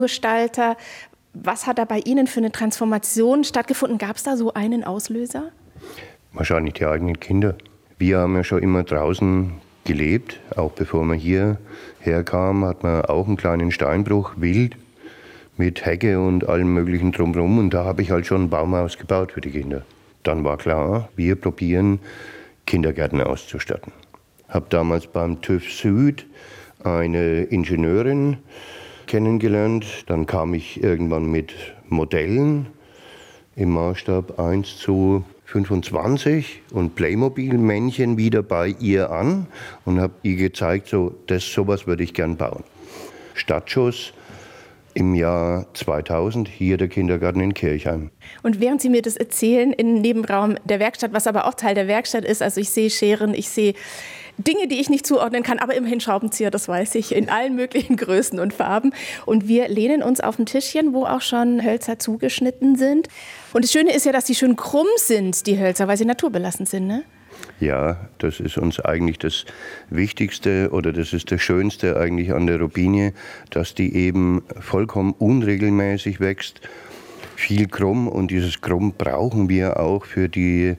Gestalter. Was hat da bei Ihnen für eine Transformation stattgefunden? Gab es da so einen Auslöser? Wahrscheinlich die eigenen Kinder. Wir haben ja schon immer draußen gelebt. Auch bevor man hierher kam, hat man auch einen kleinen Steinbruch, wild, mit Hecke und allem möglichen drumherum. Und da habe ich halt schon ein Baumhaus gebaut für die Kinder. Dann war klar, wir probieren, Kindergärten auszustatten. Habe damals beim TÜV Süd eine Ingenieurin kennengelernt. Dann kam ich irgendwann mit Modellen im Maßstab 1:25 und Playmobil-Männchen wieder bei ihr an und habe ihr gezeigt, sowas würde ich gern bauen. Startschuss im Jahr 2000, hier der Kindergarten in Kirchheim. Und während Sie mir das erzählen, im Nebenraum der Werkstatt, was aber auch Teil der Werkstatt ist, also ich sehe Scheren, ich sehe Dinge, die ich nicht zuordnen kann, aber immerhin Schraubenzieher, das weiß ich, in allen möglichen Größen und Farben. Und wir lehnen uns auf ein Tischchen, wo auch schon Hölzer zugeschnitten sind. Und das Schöne ist ja, dass die schön krumm sind, die Hölzer, weil sie naturbelassen sind, ne? Ja, das ist uns eigentlich das Wichtigste oder das ist das Schönste eigentlich an der Robinie, dass die eben vollkommen unregelmäßig wächst, viel krumm und dieses Krumm brauchen wir auch für die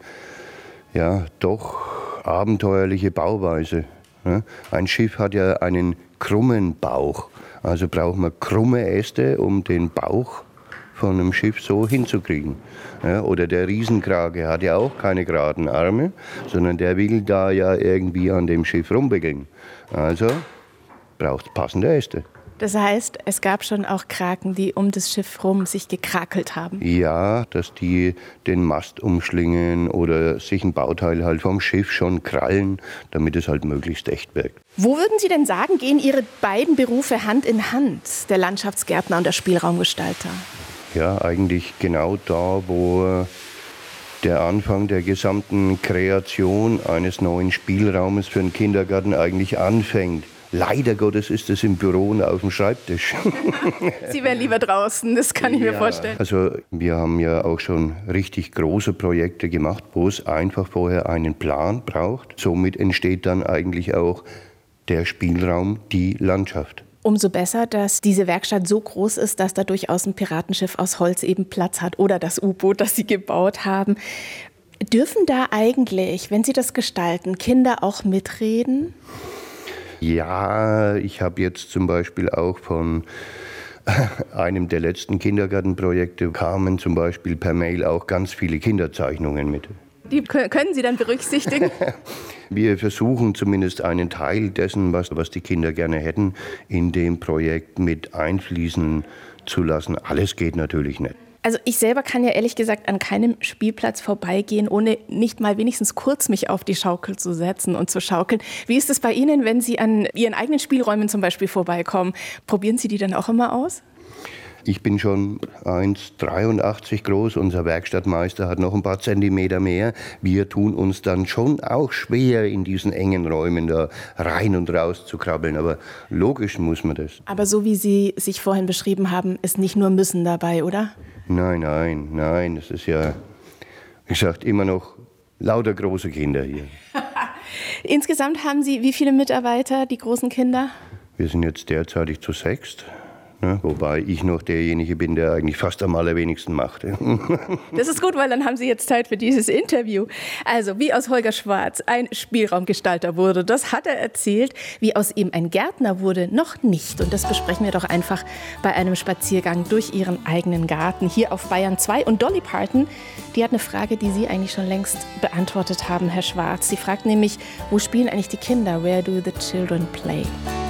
doch abenteuerliche Bauweise. Ein Schiff hat ja einen krummen Bauch, also braucht man krumme Äste, um den Bauch von einem Schiff so hinzukriegen. Ja, oder der Riesenkrake hat ja auch keine geraden Arme, sondern der will da ja irgendwie an dem Schiff rumwickeln. Also braucht es passende Äste. Das heißt, es gab schon auch Kraken, die um das Schiff rum sich gekrakelt haben? Ja, dass die den Mast umschlingen oder sich ein Bauteil halt vom Schiff schon krallen, damit es halt möglichst echt wirkt. Wo würden Sie denn sagen, gehen Ihre beiden Berufe Hand in Hand, der Landschaftsgärtner und der Spielraumgestalter? Ja, eigentlich genau da, wo der Anfang der gesamten Kreation eines neuen Spielraumes für einen Kindergarten eigentlich anfängt. Leider Gottes ist es im Büro und auf dem Schreibtisch. Sie wären lieber draußen, das kann ich mir vorstellen. Also wir haben ja auch schon richtig große Projekte gemacht, wo es einfach vorher einen Plan braucht. Somit entsteht dann eigentlich auch der Spielraum, die Landschaft. Umso besser, dass diese Werkstatt so groß ist, dass da durchaus ein Piratenschiff aus Holz eben Platz hat oder das U-Boot, das Sie gebaut haben. Dürfen da eigentlich, wenn Sie das gestalten, Kinder auch mitreden? Ja, ich habe jetzt zum Beispiel auch von einem der letzten Kindergartenprojekte kamen zum Beispiel per Mail auch ganz viele Kinderzeichnungen mit. Die können Sie dann berücksichtigen? Wir versuchen zumindest einen Teil dessen, was die Kinder gerne hätten, in dem Projekt mit einfließen zu lassen. Alles geht natürlich nicht. Also ich selber kann ja ehrlich gesagt an keinem Spielplatz vorbeigehen, ohne nicht mal wenigstens kurz mich auf die Schaukel zu setzen und zu schaukeln. Wie ist es bei Ihnen, wenn Sie an Ihren eigenen Spielräumen zum Beispiel vorbeikommen? Probieren Sie die dann auch immer aus? Ich bin schon 1,83 groß, unser Werkstattmeister hat noch ein paar Zentimeter mehr. Wir tun uns dann schon auch schwer, in diesen engen Räumen da rein und raus zu krabbeln. Aber logisch muss man das. Aber so wie Sie sich vorhin beschrieben haben, ist nicht nur Müssen dabei, oder? Nein. Das ist ja, wie gesagt, immer noch lauter große Kinder hier. Insgesamt haben Sie wie viele Mitarbeiter, die großen Kinder? Wir sind jetzt derzeitig zu 6. Wobei ich noch derjenige bin, der eigentlich fast am allerwenigsten macht. Das ist gut, weil dann haben Sie jetzt Zeit für dieses Interview. Also, wie aus Holger Schwarz ein Spielraumgestalter wurde, das hat er erzählt. Wie aus ihm ein Gärtner wurde, noch nicht. Und das besprechen wir doch einfach bei einem Spaziergang durch Ihren eigenen Garten hier auf Bayern 2. Und Dolly Parton, die hat eine Frage, die Sie eigentlich schon längst beantwortet haben, Herr Schwarz. Sie fragt nämlich, wo spielen eigentlich die Kinder? Where do the children play?